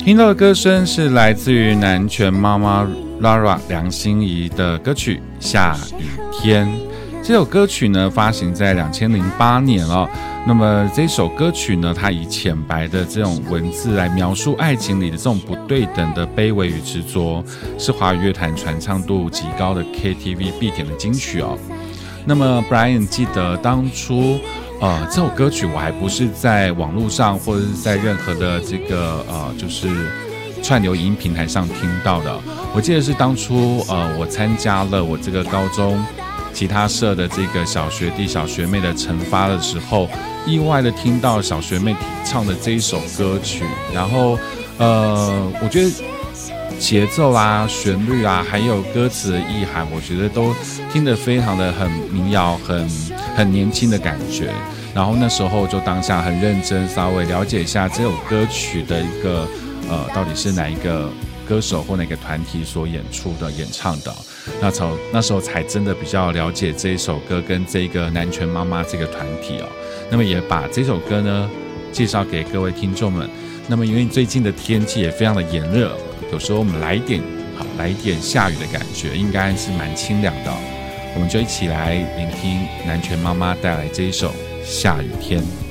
听到的歌声是来自于南拳妈妈 Lara 梁心颐的歌曲《下雨天》。这首歌曲呢发行在2008年了。那么这首歌曲呢，它以浅白的这种文字来描述爱情里的这种不对等的卑微与执着，是华语乐坛传唱度极高的 KTV 必点的金曲哦。那么 Brian 记得当初这首歌曲我还不是在网络上或者是在任何的这个就是串流影音平台上听到的。我记得是当初我参加了我这个高中吉他社的这个小学弟小学妹的惩罚的时候，意外的听到小学妹唱的这一首歌曲，然后我觉得节奏啊、旋律啊，还有歌词的意涵，我觉得都听得非常的很民谣，很年轻的感觉。然后那时候就当下很认真，稍微了解一下这首歌曲的一个到底是哪一个歌手或哪个团体所演唱的。那时候才真的比较了解这一首歌跟这个南拳妈妈这个团体哦。那么也把这首歌呢介绍给各位听众们。那么因为最近的天气也非常的炎热，有时候我们来一点下雨的感觉，应该是蛮清凉的。我们就一起来聆听南拳妈妈带来这一首《下雨天》。